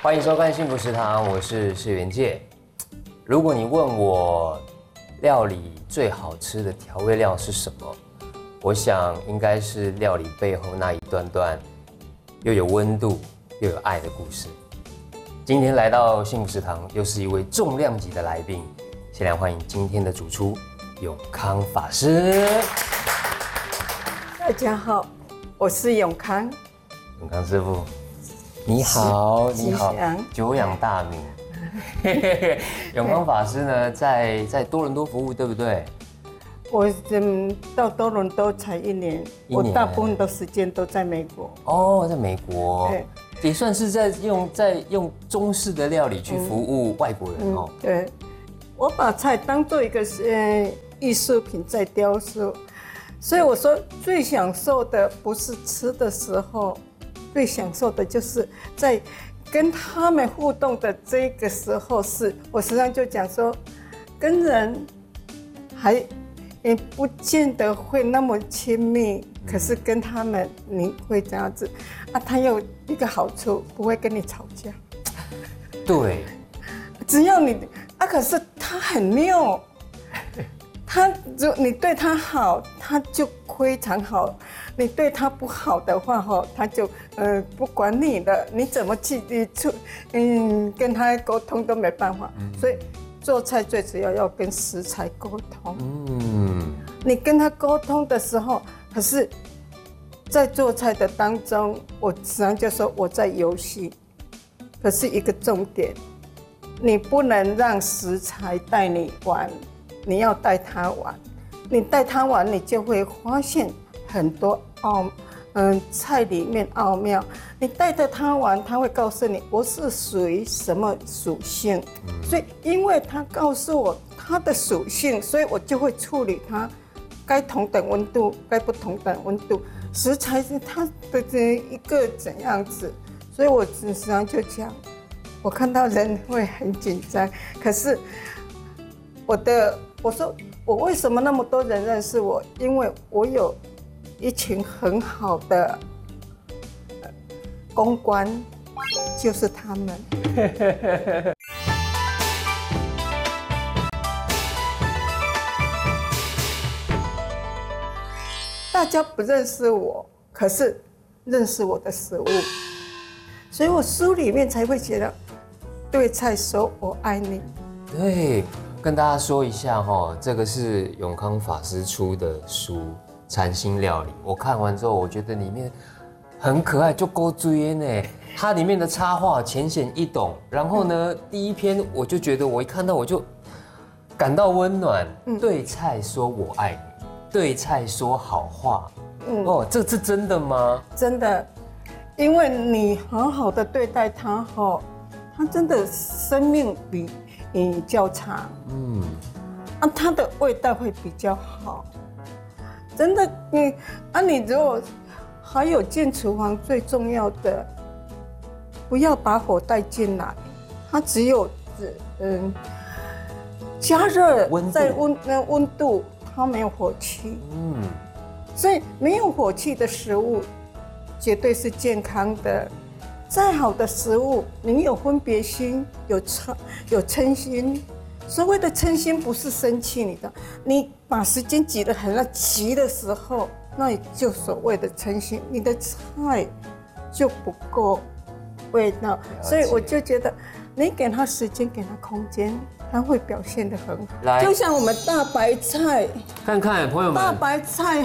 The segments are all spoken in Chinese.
欢迎收看幸福食堂，我是释元介。如果你问我料理最好吃的调味料是什么，我想应该是料理背后那一段段又有温度又有爱的故事。今天来到幸福食堂，又是一位重量级的来宾，先来欢迎今天的主厨永康法师。 大家好，我是永康。 永康师傅，你好，你好，久仰大名。永康法师呢，在多伦多服务，对不对？ 我到多伦多才1年，我大部分的时间都在美国。 哦，在美国，对，也算是在用中式的料理去服务外国人哦。 对，我把菜当做一个艺术品在雕塑，所以我说最享受的不是吃的时候，最享受的就是在跟他们互动的这个时候是，我实际上就讲说，跟人也不见得会那么亲密，可是跟他们你会这样子啊，他有一个好处，不会跟你吵架。 对， 只要你啊，可是他很拗，你对他好，他就非常好；你对他不好的话，他就不管你了，你怎么去跟他沟通都没办法。所以做菜最主要跟食材沟通。你跟他沟通的时候，可是，在做菜的当中，我实际上就说我在游戏，可是一个重点，你不能让食材带你玩。你要带他玩，你带他玩，你就会发现很多菜里面奥妙。你带着他玩，他会告诉你我是属于什么属性，所以因为他告诉我他的属性，所以我就会处理它，该同等温度，该不同等温度，食材是它的一个怎样子，所以我实际上就讲，我看到人会很紧张，可是我说我为什么那么多人认识我？因为我有一群很好的公关，就是他们。大家不认识我，可是认识我的食物，所以我书里面才会写的对菜说我爱你。 对。跟大家说一下哈，这个是永康法师出的书《禅心料理》。我看完之后，我觉得里面很可爱，就够追呢。它里面的插画浅显易懂，然后呢，第一篇我就觉得，我一看到我就感到温暖。对菜说我爱你，对菜说好话。哦，这是真的吗？ 真的，因为你好好的对待它它真的生命比较长，它的味道会比较好，真的，你如果还有进厨房，最重要的，不要把火带进来，它只有加热在温度，它没有火气，所以没有火气的食物绝对是健康的。再好的食物，你有分别心，有嗔心。所谓的嗔心不是生气你把时间挤得很急的时候，那你就所谓的嗔心，你的菜就不够味道。所以我就觉得，你给他时间，给他空间，他会表现得很好。就像我们大白菜， 看看朋友们， 大白菜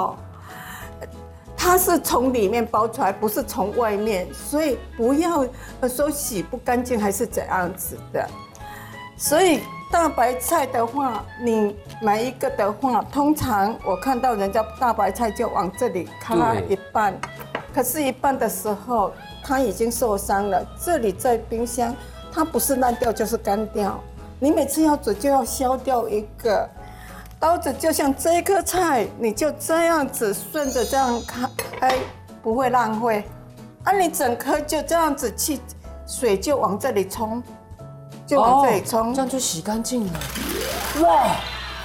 它是从里面包出来，不是从外面，所以不要说洗不干净还是怎样子的。所以大白菜的话，你买一个的话，通常我看到人家大白菜就往这里卡一半，可是一半的时候它已经受伤了。这里在冰箱，它不是烂掉就是干掉。你每次要煮就要削掉一个。刀子就像这颗菜，你就这样子顺着这样开，不会浪费。你整颗就这样子去，水就往这里冲，就往这里冲， 这样就洗干净了。哇，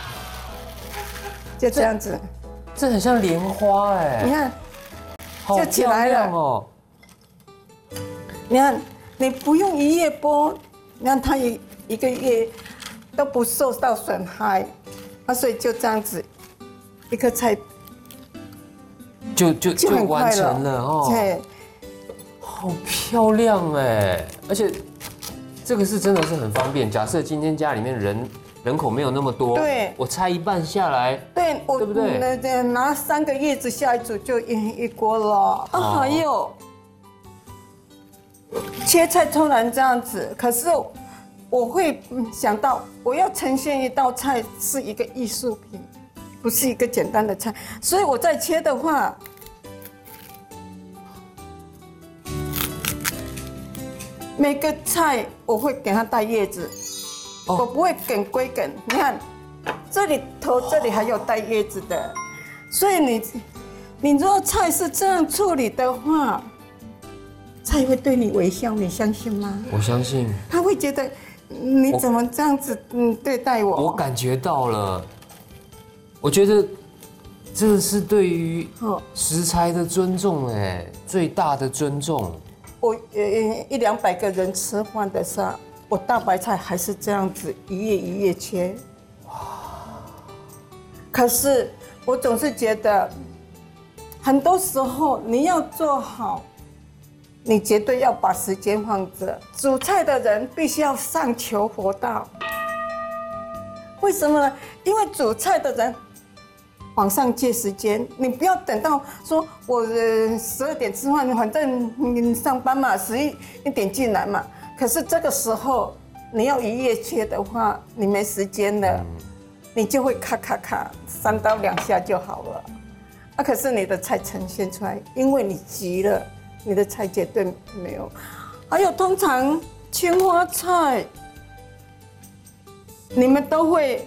就这样子， 这很像莲花哎， 你看，就起来了哦。 你看， 你不用一夜剥，让它一个月都不受到损害，所以就这样子，一个菜就很快完成了哦。 对， 好漂亮哎！而且这个是真的是很方便。假设今天家里面人口没有那么多， 对， 我拆一半下来， 对不对？ 拿3个叶子下一煮就一锅了。还有切菜突然这样子，可是我会想到，我要呈现一道菜是一个艺术品，不是一个简单的菜，所以我在切的话，每个菜我会给它带叶子，我不会梗归梗。你看，这里头这里还有带叶子的，所以你如果菜是这样处理的话，菜会对你微笑，你相信吗？ 我相信。 他会觉得你怎么这样子对待我？ 我感觉到了，我觉得这是对于食材的尊重哎，最大的尊重。 我100-200个人吃饭的时候，我大白菜还是这样子一叶一叶切。哇！可是我总是觉得，很多时候你要做好，你绝对要把时间放着。煮菜的人必须要上求佛道。为什么呢？因为煮菜的人往上借时间，你不要等到说我12点吃饭，反正你上班嘛，11点进来嘛。可是这个时候你要一夜切的话，你没时间了，你就会咔咔咔3刀2下就好了。可是你的菜呈现出来，因为你急了，你的菜绝对没有。还有通常青花菜，你们都会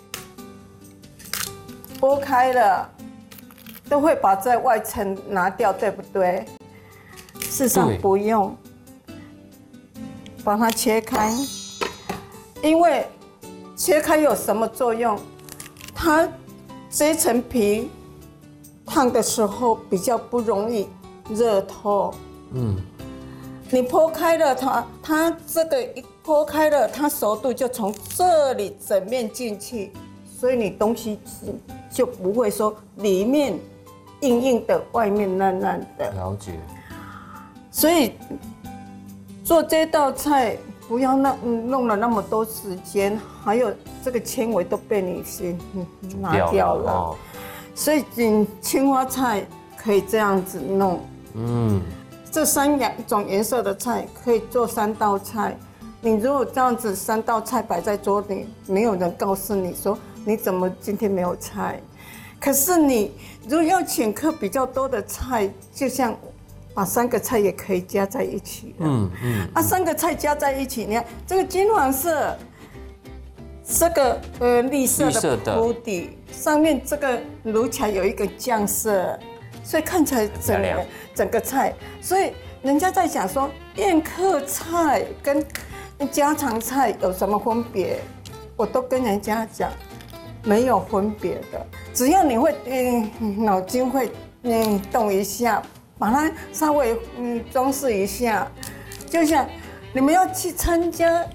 剥开了，都会把这外层拿掉，对不对？事实上不用，把它切开，因为切开有什么作用？它这层皮烫的时候比较不容易热透。你剖开了它这个一剖开了，它熟度就从这里整面进去，所以你东西就不会说里面硬硬的，外面烂烂的。 了解。所以做这道菜不要弄了那么多时间，还有这个纤维都被你先拿掉了。所以青花菜可以这样子弄。这3种颜色的菜可以做3道菜。你如果这样子3道菜摆在桌里，没有人告诉你说你怎么今天没有菜。可是你如果要请客比较多的菜，就像把3个菜也可以加在一起的。3个菜加在一起，你看这个金黄色，这个绿色的铺底，上面这个卤起来有一个酱色，所以看起来整个菜。所以人家在讲说宴客菜跟家常菜有什么分别，我都跟人家讲没有分别的，只要你会脑筋会动一下，把它稍微装饰一下。就像你们要去参加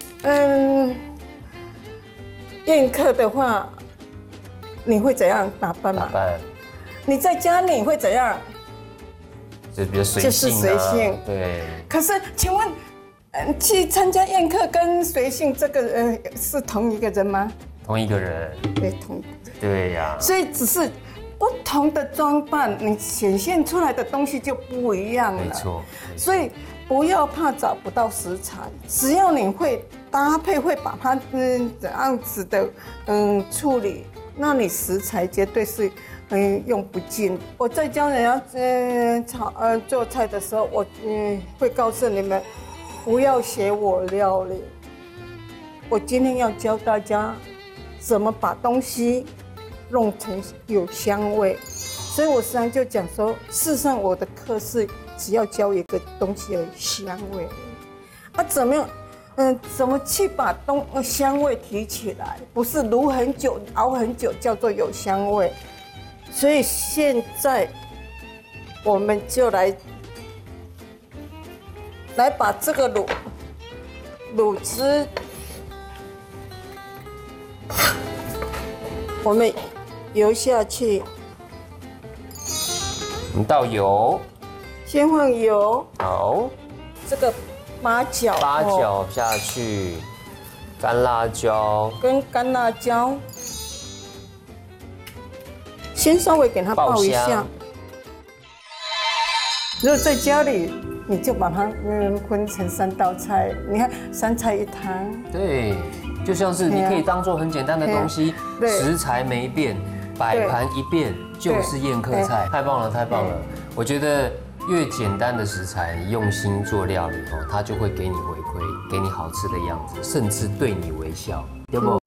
宴客的话，你会怎样打扮嘛？你在家里会怎样？ 就比较随性。就是随性。 对。 可是，请问，去参加宴客跟随性这个是同一个人吗？ 同一个人。 对， 对呀。 所以只是不同的装扮，你显现出来的东西就不一样了。 没错。 所以不要怕找不到食材，只要你会搭配，会把它怎样子的处理，那你食材绝对是用不尽。我在教人家做菜的时候，我会告诉你们，不要学我料理。我今天要教大家怎么把东西弄成有香味，所以我时常就讲说，事实上我的课是只要教一个东西的香味，怎么样？怎么去把香味提起来？不是卤很久、熬很久叫做有香味。所以现在我们就来来把这个卤汁，我们油下去， 我们倒油， 先放油， 好， 这个八角下去，干辣椒跟干辣椒，先稍微给它爆一下。如果在家里，你就把它分成3道菜，你看3菜1汤。对， 就像是你可以当做很简单的东西，食材没变，摆盘一变就是宴客菜，太棒了，太棒了！我觉得越简单的食材，你用心做料理它就会给你回馈，给你好吃的样子，甚至对你微笑，有没有？